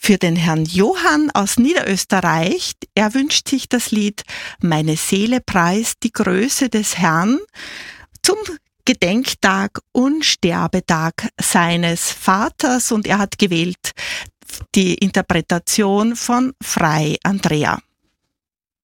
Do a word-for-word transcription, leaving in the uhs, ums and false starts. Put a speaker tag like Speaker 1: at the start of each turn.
Speaker 1: für den Herrn Johann aus Niederösterreich. Er wünscht sich das Lied Meine Seele preist die Größe des Herrn zum Gedenktag und Sterbetag seines Vaters, und er hat gewählt die Interpretation von Frei Andrea.